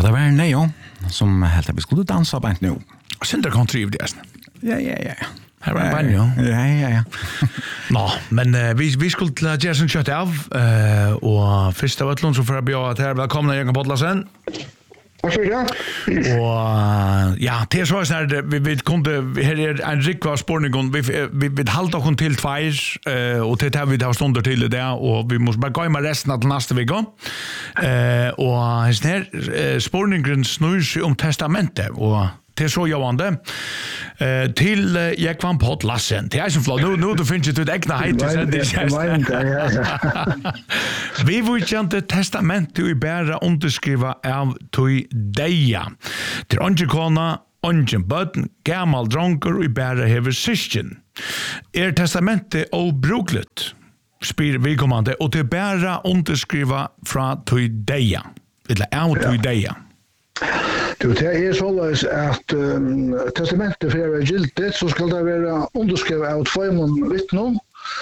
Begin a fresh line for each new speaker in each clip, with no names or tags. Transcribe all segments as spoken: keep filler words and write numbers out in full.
det var Neo som helt vi skulle dansa på nu.
Synder kan triv det.
Ja, ja, ja.
Här var banjo.
Ja, ja, ja.
Nå, men uh, vi, vi skulle til Jason kjøtt av, uh, og først av Øtlund så får jeg bjøre at her velkomna Jørgen Bodlasen.
Takk for det.
Og ja, det er så snart vi, vi kunne, her er en rikva spårning, vi, vi, vi halda oss til tveir, uh, og til det vi har stunder til det, og vi må bare gå med resten av neste vegga. Uh, og her uh, spårningen snur seg om testamentet, og det er så javande. Uh, til uh, Jekvan Pott Lassen. Det er som flott. Nå, nå du finner du et egna heit til sending. Vi vil kjente testamentet i bæra underskriva av tog deia. Til åndjekona, åndjen bøtten, gammal dronker i bæra hever syskjen. Er testamentet obruklet? Spyr vidkommande, og til bæra underskriva fra tog deia. Eller av tog deia.
Du, det er såleis at um, testamentet for å være gildet, så skal det være underskrevet av tvøymon vittnen,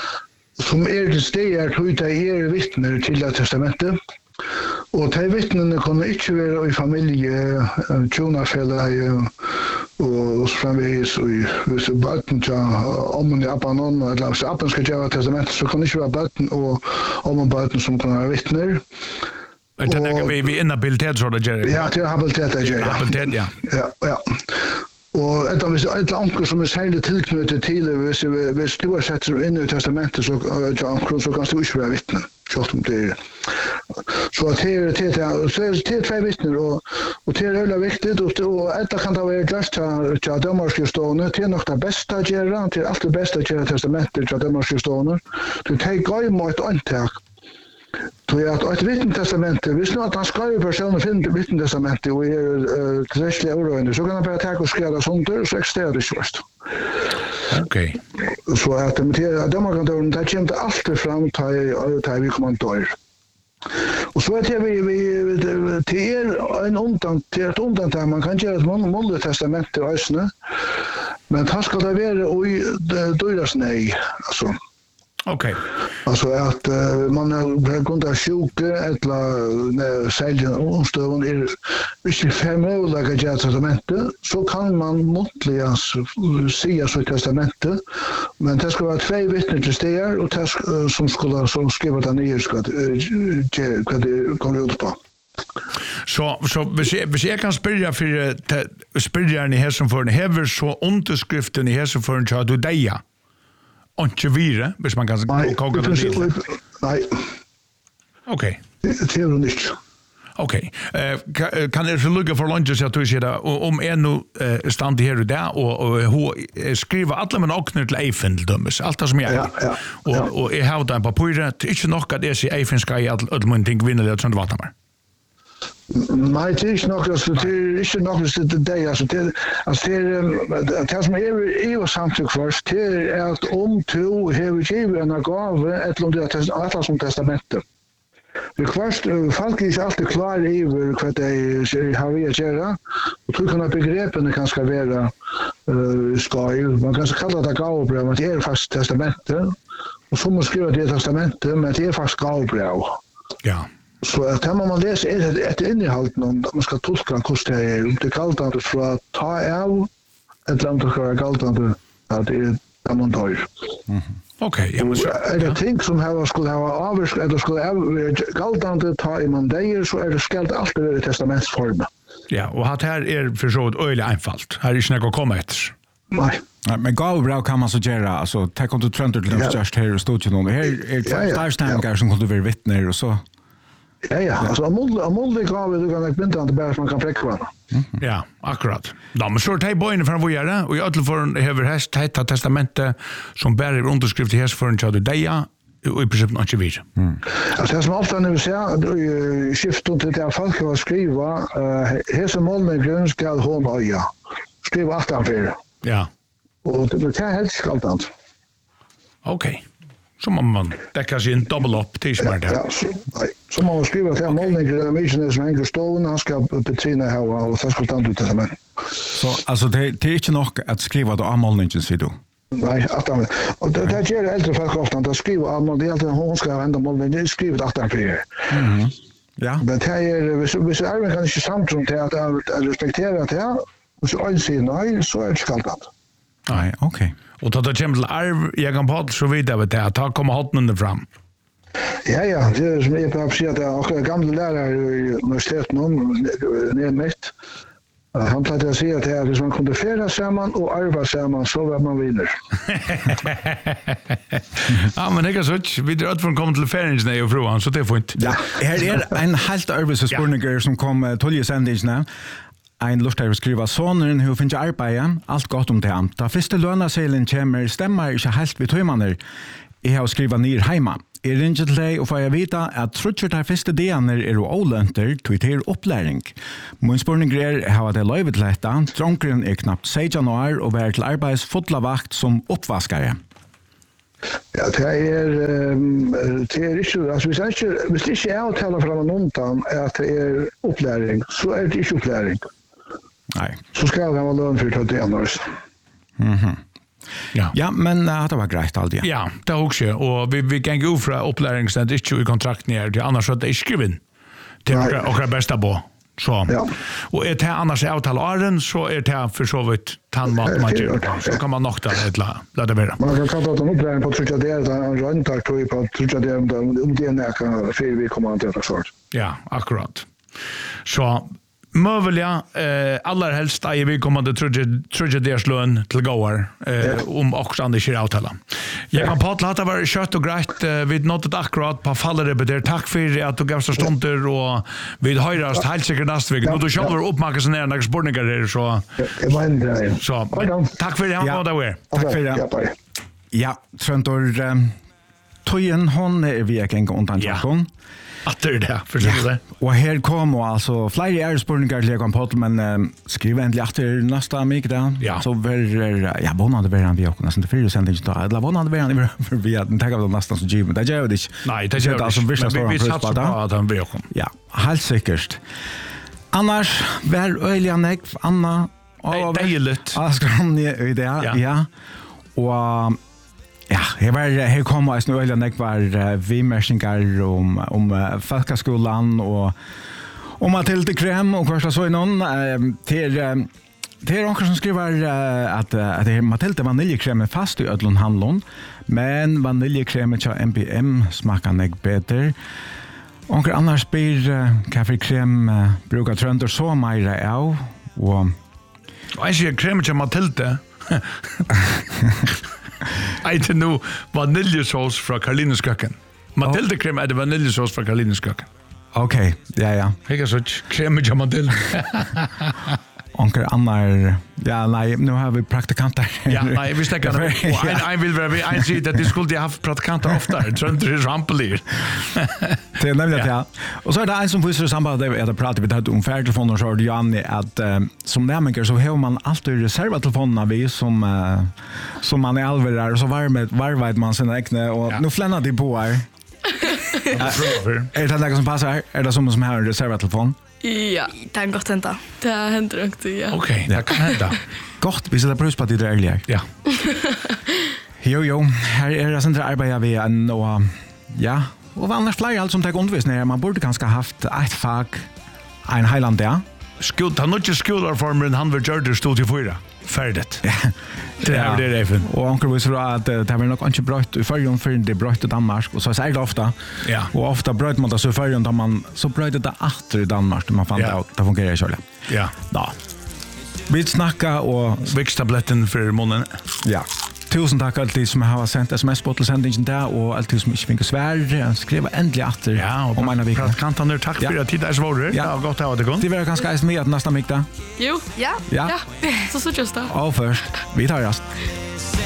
som er til steder til det er vittner til det testamentet. Og de vittnene kunne ikke være i familie, tjonafeller og framvegis, og hvis bøtten til ommen i appen, eller hvis appen skal gjøre testamentet, så kan det ikke være bøtten og ommen bøtten som kan være vittner.
Men det er vi vi inhabilitet så det Jerry.
Ja, det er habilitet det Jerry.
Habilitet, ja.
Ja, ja. Og et av et anker som er særlig tilknyttet til hvis hvis du har sett inn i testamentet så så så kan du ikke være vitne. Sjølt om det er. Så det er det så er det tre vitner og og det er veldig viktig og og et kan det være just til dømmerske stående til nok det beste gjøre til alt det beste gjøre testamentet til dømmerske stående. Du tar gå mot antak. Så jag har ett vittnestestamente. Hvis nu att han ska ju personen finna vittnestestamentet och är trettiosju euro så kan han bara ta och skriva sånt där så existerar det först.
Okej.
Så att det de kan då ta känt allt fram ta ta vi kommer då. Och så att vi vi till en undan till ett undan där man kan göra ett månligt testamente ösne. Men det ska det vara i dyras nej alltså.
Okej. Okay.
Alltså att uh, man har kunnat sjuka eller sälja omstövon är inte förmöjliga att göra testamentet så kan man måttliga säga så i testamentet men det ska vara två vittnen till stegar och det som skulle som skriva det ner ska vad det kommer ut på.
Så så hvis jeg, hvis jeg kan spyrja för spyrja ni här som för hever så underskriften i här som för en du deia. Inte vire, hvis man kan koka det lite.
Nej.
Okej.
Det är nog inte.
Okej. Eh kan det så lugga för lunch så att du ser det om en nu stand här och där och hur skriva alla men också till Eiffel dömes. Allt det som jag.
Ja, ja.
Och och jag har där på papper inte nog att det är Eiffel ska i all man tänk vinna det sånt vad man.
Nej, det är inte nog att det är inte nog att det är alltså det alltså det det som är är ju samtidigt först det är att om två har givet en gåva ett långt det alla som testamentet. Vi först folk är alltid klar i vad det har vi att göra och tror kan begreppen kan ska vara eh ska man kan kalla det gåvobrev men det är fast testamentet och så måste skriva det testamentet men det är fast gåvobrev.
Ja.
Så att när man läser är ett innehåll någon man ska tolka hur det är om det kallt att för ta av ett land att göra kallt att det är där man tar.
Mhm. Okej, ja men så
är det ting som har skulle ha avsk eller skulle ha kallt att ta i mandager så är det skällt allt i testamentsform.
Ja, och att här är för så ett öle einfalt. Här är inte något komma efter.
Nej.
Nej, men gåvobrev kan man så göra alltså ta kontot trönter till just här i studion och här är det starstämningar som kunde vara vittner och så.
Ja, ja. Alltså om om om det går vi kan binda det bara man kan fläcka.
Ja, akkurat. Då men så tar boyne från vad göra och i alla fall har häst heta testamentet som bär underskrift i häst för en chadu deia och i princip inte vid.
Alltså det som ofta när vi ser skiftet till det folk har skriva här som målne grund ska hon öja. Skriva åtta för.
Ja.
Och det kan helt skaltant.
Okej. Så man man täcker sig en double up till smart.
Ja, så man skriver till målningen mission som en stone han ska betina här och så ska ta ut det men.
Så alltså det det är inte nog att skriva då målningen så då.
Nej, att och det det gör äldre folk ofta att skriva mål det är hon ska vända målningen skriva åtta för.
Mhm. Ja.
Men det är hvis hvis Armin kan inte samtrum till att att respektera det. Och så en säger nej, så är det skaldat.
Nej, okej.
Och då det kommer till arv, jag kan på så vidare vet jag, ta komma hotten fram.
Ja, ja, det är som jag på säga att och gamla lärare i universitetet någon ner mitt. Han pratade att säga att det är man kunde färda samman och arva samman så var man vinner.
Ja, men det är så vi drar från kommer till färden när jag frågar så det får inte.
Ja, här är en helt arbetsspurningar som kom tolv sändningarna. Ein lustar skriva sonen hur finns arbete allt gott om det. Da första lönasedeln kommer stämmer inte helt vid tøymaner. Jeg har skriva ner hemma. Jeg ringer til deg og får jeg vite at trutcher der første deaner er ålønter til til opplæring. Min spørning er har det løyvet til dette. Dronkeren er knapt seksten år og være til arbeids fotla vakt som oppvaskare.
Ja, det är det är inte alltså vi säger inte vi ska inte avtala från någon att det är upplärning så är det inte upplärning.
Nej.
Så ska det vara lön för det annars.
Mhm.
Ja.
Ja, men uh, det var greit alltid.
Ja, det är också och vi vi kan gå för upplärningsstad inte i kontrakt ner det annars så det är skriven. Det är och det bästa på. Så.
Ja.
Och är det annars avtal åren så är det för så vitt tandmat man gör. Så kan man nog ta ett la. Låt det vara.
Man kan kalla det en upplärning på trutja det en röntag tror jag på trutja det om det är kan för vi kommer att ta sort.
Ja, akkurat. Så möjliga eh allra helst är vi kommer att trutja trutja deras lön till gåar eh om också andra kör avtala. Jag kan på att låta vara kött och grejt eh, vid något akkurat på fallare på det. Tack för att du gav så stunder och vid höjrast helt säkert nästa vecka. Nu du själv uppmärksamma såna här sportningar där så.
Jag menar
så. Tack för det han var där.
Tack för det. Ja, Tröntor um, Tojen hon är vi är en undan
ja. Att det är det, förstår du det?
Och här kommer alltså flera ärspurningar till jag kan på men um, skriv ändligt efter nästa mig där.
Ja.
Så ver ja, bonade ver han vi också nästan fyra sändningar då. Eller bonade ver han för vi att ta av nästan så givet. Det gör det inte.
Nej, det gör det alltså vissa stora förspel där. Att han vill komma.
Ja, helt säkert. Annars väl öliga neck Anna
och det är lätt.
Ja, ska ni i det. Ja. Och ja, här var här kommer alltså öliga neck var vi märsningar om om folkskolan och om Matilda Krem och första så någon till det är någon som skriver att att det är Matilda vaniljekräm är fast i ödlon handlon men vaniljekräm är M P M smakar nek bättre. Onkel annars blir kaffekräm brukar trönder så mera av och
och jag kräm till Matilda. I don't know vaniljesås från Karolineskaken. Matilda oh. Krem är det vaniljesås från Karolineskaken.
Okej, okay. ja ja.
Jag så krem till Matilda.
Onkel Annar, ja nej, nu har vi praktikanter.
Ja, nej, vi stäcker det. Jag vill vara en säga att det skulle jag ha praktikanter ofta. Trönder är rampelir.
Det är nämligen ja. Och så är det en som visar samband där att prata vi hade om färdtelefoner och så hörde Janne att uh, som nämligen så har man alltid reservatelefonerna vi som uh, som man är allvar och så var med varvet man sina egna och ja. Nu flännar det på här. Är det något som passar? Är det som som har en reservatelefon?
Ja, det är gott hända. Det händer inte, ja.
Okej, okay, det kan hända.
Gott, vi sätter prus på att det är ärliga.
Ja.
Jo, jo, här är det sånt arbete vi är och ja, och annars fler allt som tar undervisning. Man borde kanske ha haft ett fag, en heiland där.
Skuld, han har inte skolreformen, han vill göra det stod till fyra. Färdigt.
Ja.
Det är det även.
Och onkel visste att det var nog inte brött i förrjun för det brött i Danmark och så säger det ofta.
Ja.
Och ofta brött man det så förrjun då man så brött det åter i Danmark man fann ja. Ut det fungerar ju så.
Ja.
Då. Vi snackar och
växtabletten för munnen.
Ja. Tusen tack alltid som har sendt sms på till sändningen där och alltid som inte fick svär skriva ändligt åter
ja, och
om en vecka.
Praktikanter tack
ja.
för att titta är svårare. Ja, ja gott att ha det gott.
Det var ganska är med att nästa vecka.
Jo, ja.
Ja.
Ja. Så så just då.
Och först vi tar rast.